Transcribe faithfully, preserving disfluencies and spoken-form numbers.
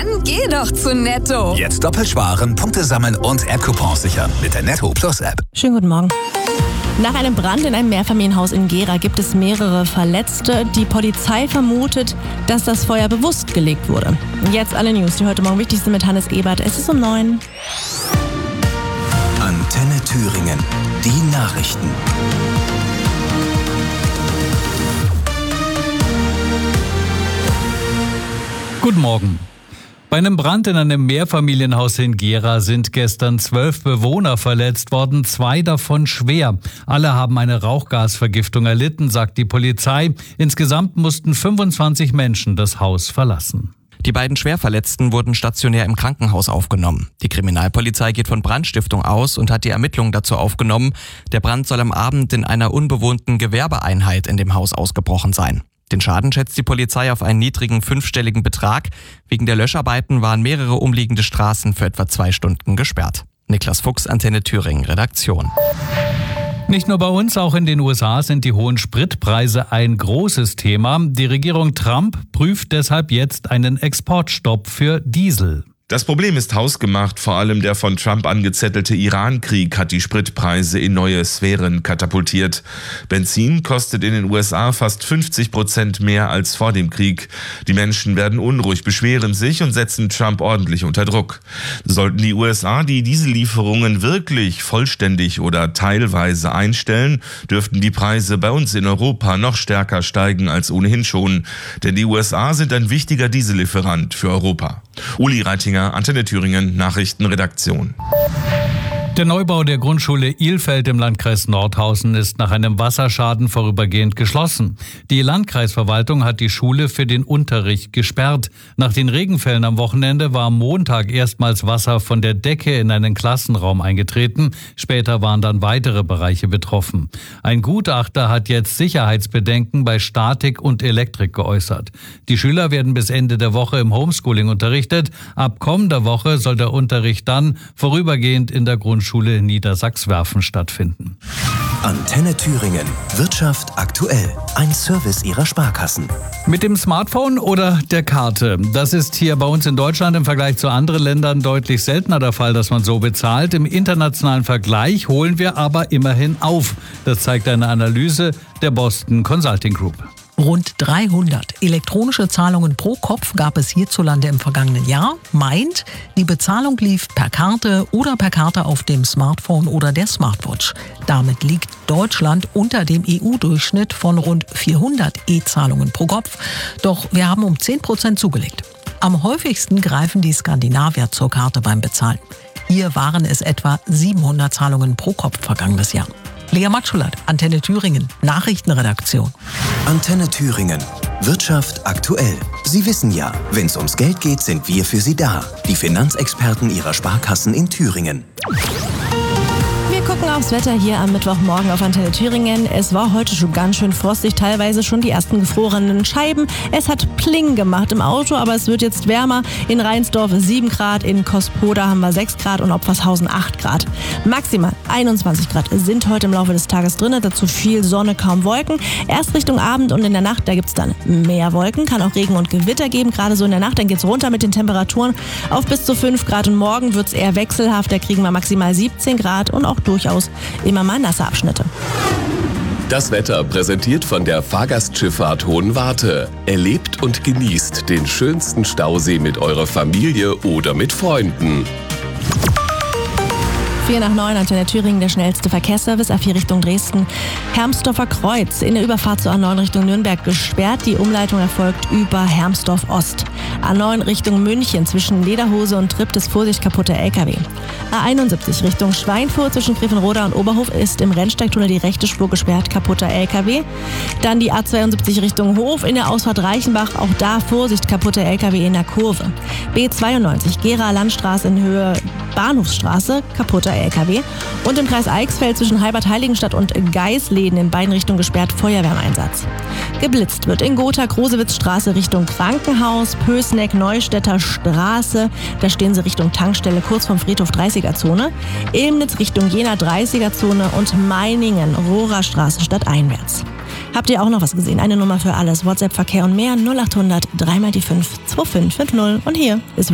Dann geh doch zu Netto. Jetzt doppelt sparen, Punkte sammeln und App-Coupons sichern mit der Netto Plus App. Schönen guten Morgen. Nach einem Brand in einem Mehrfamilienhaus in Gera gibt es mehrere Verletzte. Die Polizei vermutet, dass das Feuer bewusst gelegt wurde. Jetzt alle News, die heute Morgen wichtig sind mit Hannes Ebert. Es ist um neun. Antenne Thüringen. Die Nachrichten. Guten Morgen. Bei einem Brand in einem Mehrfamilienhaus in Gera sind gestern zwölf Bewohner verletzt worden, zwei davon schwer. Alle haben eine Rauchgasvergiftung erlitten, sagt die Polizei. Insgesamt mussten fünfundzwanzig Menschen das Haus verlassen. Die beiden Schwerverletzten wurden stationär im Krankenhaus aufgenommen. Die Kriminalpolizei geht von Brandstiftung aus und hat die Ermittlungen dazu aufgenommen. Der Brand soll am Abend in einer unbewohnten Gewerbeeinheit in dem Haus ausgebrochen sein. Den Schaden schätzt die Polizei auf einen niedrigen fünfstelligen Betrag. Wegen der Löscharbeiten waren mehrere umliegende Straßen für etwa zwei Stunden gesperrt. Niklas Fuchs, Antenne Thüringen, Redaktion. Nicht nur bei uns, auch in den U S A sind die hohen Spritpreise ein großes Thema. Die Regierung Trump prüft deshalb jetzt einen Exportstopp für Diesel. Das Problem ist hausgemacht, vor allem der von Trump angezettelte Iran-Krieg hat die Spritpreise in neue Sphären katapultiert. Benzin kostet in den U S A fast fünfzig Prozent mehr als vor dem Krieg. Die Menschen werden unruhig, beschweren sich und setzen Trump ordentlich unter Druck. Sollten die U S A die Diesellieferungen wirklich vollständig oder teilweise einstellen, dürften die Preise bei uns in Europa noch stärker steigen als ohnehin schon. Denn die U S A sind ein wichtiger Diesellieferant für Europa. Uli Reitinger, Antenne Thüringen, Nachrichtenredaktion. Der Neubau der Grundschule Ilfeld im Landkreis Nordhausen ist nach einem Wasserschaden vorübergehend geschlossen. Die Landkreisverwaltung hat die Schule für den Unterricht gesperrt. Nach den Regenfällen am Wochenende war am Montag erstmals Wasser von der Decke in einen Klassenraum eingetreten. Später waren dann weitere Bereiche betroffen. Ein Gutachter hat jetzt Sicherheitsbedenken bei Statik und Elektrik geäußert. Die Schüler werden bis Ende der Woche im Homeschooling unterrichtet. Ab kommender Woche soll der Unterricht dann vorübergehend in der Grundschule Schule Niedersachswerfen stattfinden. Antenne Thüringen. Wirtschaft aktuell. Ein Service Ihrer Sparkassen. Mit dem Smartphone oder der Karte? Das ist hier bei uns in Deutschland im Vergleich zu anderen Ländern deutlich seltener der Fall, dass man so bezahlt. Im internationalen Vergleich holen wir aber immerhin auf. Das zeigt eine Analyse der Boston Consulting Group. Rund dreihundert elektronische Zahlungen pro Kopf gab es hierzulande im vergangenen Jahr. Meint, die Bezahlung lief per Karte oder per Karte auf dem Smartphone oder der Smartwatch. Damit liegt Deutschland unter dem E U-Durchschnitt von rund vierhundert E-Zahlungen pro Kopf. Doch wir haben um zehn Prozent zugelegt. Am häufigsten greifen die Skandinavier zur Karte beim Bezahlen. Hier waren es etwa siebenhundert Zahlungen pro Kopf vergangenes Jahr. Lea Matschulat, Antenne Thüringen, Nachrichtenredaktion. Antenne Thüringen. Wirtschaft aktuell. Sie wissen ja, wenn es ums Geld geht, sind wir für Sie da. Die Finanzexperten Ihrer Sparkassen in Thüringen. Wir gucken aufs Wetter hier am Mittwochmorgen auf Antenne Thüringen. Es war heute schon ganz schön frostig, teilweise schon die ersten gefrorenen Scheiben. Es hat Pling gemacht im Auto, aber es wird jetzt wärmer. In Reinsdorf sieben Grad, in Kospoda haben wir sechs Grad und Opfershausen acht Grad. Maximal einundzwanzig Grad sind heute im Laufe des Tages drin, dazu viel Sonne, kaum Wolken. Erst Richtung Abend und in der Nacht, da gibt es dann mehr Wolken, kann auch Regen und Gewitter geben. Gerade so in der Nacht, dann geht es runter mit den Temperaturen auf bis zu fünf Grad und morgen wird es eher wechselhaft. Da kriegen wir maximal siebzehn Grad und auch durchaus immer mal nasse Abschnitte. Das Wetter präsentiert von der Fahrgastschifffahrt Hohenwarte. Erlebt und genießt den schönsten Stausee mit eurer Familie oder mit Freunden. vier nach neun, Antenne Thüringen, der schnellste Verkehrsservice, A vier Richtung Dresden. Hermsdorfer Kreuz, in der Überfahrt zur A neun Richtung Nürnberg gesperrt. Die Umleitung erfolgt über Hermsdorf Ost. A neun Richtung München, zwischen Lederhose und Triptis, Vorsicht, kaputter L K W. A einundsiebzig Richtung Schweinfurt, zwischen Grevenroda und Oberhof ist im Rennsteigtunnel die rechte Spur gesperrt, kaputter L K W. Dann die A zweiundsiebzig Richtung Hof, in der Ausfahrt Reichenbach, auch da Vorsicht, kaputter L K W in der Kurve. B zweiundneunzig, Gera Landstraße in Höhe Bahnhofsstraße, kaputter L K W. Und im Kreis Eichsfeld zwischen Halbert-Heiligenstadt und Geisleden in beiden Richtungen gesperrt, Feuerwehreinsatz. Geblitzt wird in Gotha, Grosewitzstraße Richtung Krankenhaus, Pößneck, Neustädter Straße, da stehen sie Richtung Tankstelle kurz vom Friedhof dreißiger-Zone, Ilmnitz Richtung Jena dreißiger-Zone und Meiningen, Rohrer Straße stadteinwärts. Habt ihr auch noch was gesehen? Eine Nummer für alles, WhatsApp, Verkehr und mehr, null acht hundert, drei mal die fünf, zwei fünf fünf null und hier ist